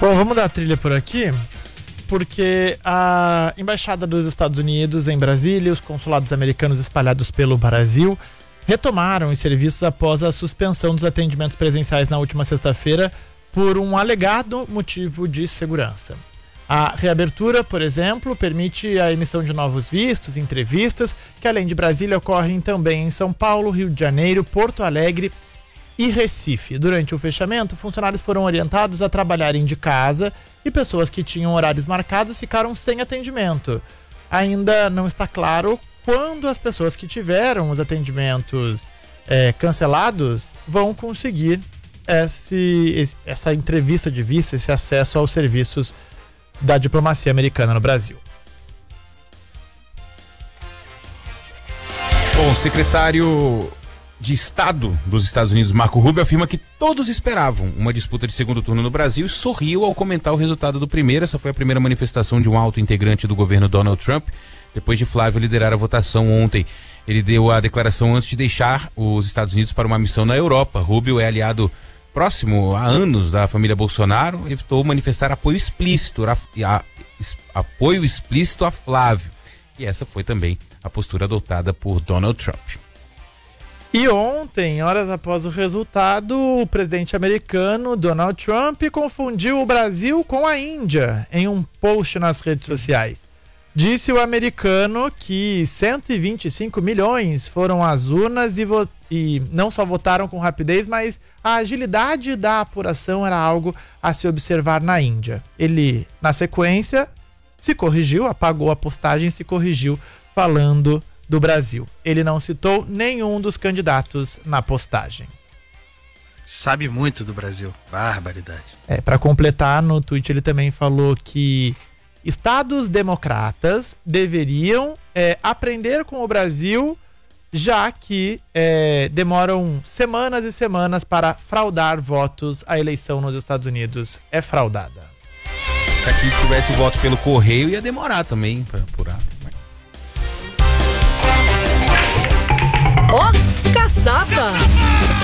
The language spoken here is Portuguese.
Bom, vamos dar a trilha por aqui, porque a Embaixada dos Estados Unidos em Brasília, os consulados americanos espalhados pelo Brasil, retomaram os serviços após a suspensão dos atendimentos presenciais na última sexta-feira por um alegado motivo de segurança. A reabertura, por exemplo, permite a emissão de novos vistos, entrevistas, que além de Brasília ocorrem também em São Paulo, Rio de Janeiro, Porto Alegre e Recife. Durante o fechamento, funcionários foram orientados a trabalharem de casa e pessoas que tinham horários marcados ficaram sem atendimento. Ainda não está claro quando as pessoas que tiveram os atendimentos cancelados vão conseguir essa entrevista de visto, esse acesso aos serviços da diplomacia americana no Brasil. Bom, o secretário de Estado dos Estados Unidos, Marco Rubio, afirma que todos esperavam uma disputa de segundo turno no Brasil e sorriu ao comentar o resultado do primeiro. Essa foi a primeira manifestação de um alto integrante do governo Donald Trump, depois de Flávio liderar a votação ontem. Ele deu a declaração antes de deixar os Estados Unidos para uma missão na Europa. Rubio é aliado próximo há anos da família Bolsonaro, evitou manifestar apoio explícito a Flávio. E essa foi também a postura adotada por Donald Trump. E ontem, horas após o resultado, o presidente americano Donald Trump confundiu o Brasil com a Índia em um post nas redes sociais. Disse o americano que 125 milhões foram às urnas e não só votaram com rapidez, mas a agilidade da apuração era algo a se observar na Índia. Ele, na sequência, se corrigiu, apagou a postagem e se corrigiu falando do Brasil. Ele não citou nenhum dos candidatos na postagem. Sabe muito do Brasil. Barbaridade. Para completar, no tweet ele também falou que estados democratas deveriam aprender com o Brasil, já que demoram semanas e semanas para fraudar votos. A eleição nos Estados Unidos é fraudada. Se aqui tivesse voto pelo correio, ia demorar também para apurar. Ó, caçapa!